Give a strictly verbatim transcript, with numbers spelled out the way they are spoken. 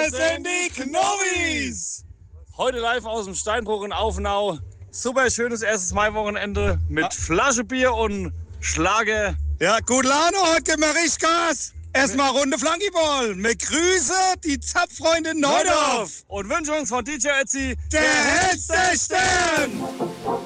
Wir sind die Knobis! Heute live aus dem Steinbruch in Aufenau. Super schönes erstes Maiwochenende mit Flasche Bier und Schlager. Ja, gut Laune, heute geben wir richtig Gas. Erstmal Runde Flankyball. Wir grüßen die Zapfreunde Neudorf. Und wünschen uns von D J Ötzi der hellste Stern!